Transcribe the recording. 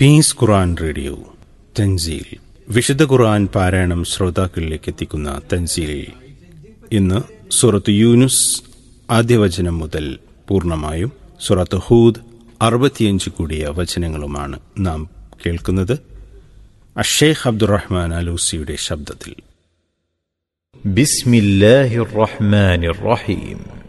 Piece ഖുർആൻ radio Thanseel. വിശുദ്ധ ഖുർആൻ പാരായണം ശ്രോതാക്കളിലേക്ക് എത്തിക്കുന്ന തൻസീൽ. ഇന്ന് സൂറത്ത് യൂനുസ് ആദ്യവചനം മുതൽ പൂർണ്ണമായും സൂറത്ത് ഹൂദ് 65 കൂടിയ വചനങ്ങളുമാണ് നാം കേൾക്കുന്നത്. അഷേഖ് അബ്ദുറഹ്മാൻ അലൂസിയുടെ ശബ്ദത്തിൽ. ബിസ്മില്ലാഹിർ റഹ്മാനിർ റഹീം.